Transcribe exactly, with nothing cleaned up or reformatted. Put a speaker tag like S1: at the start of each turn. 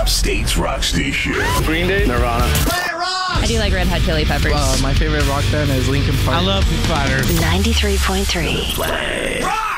S1: Upstate's rock station.
S2: Green Day, Nirvana.
S3: Let it rock!
S4: I do like Red Hot Chili Peppers.
S5: Uh, my favorite rock band is Linkin Park.
S6: I love Foo Fighters.
S7: ninety-three point three.
S1: Play. Rock!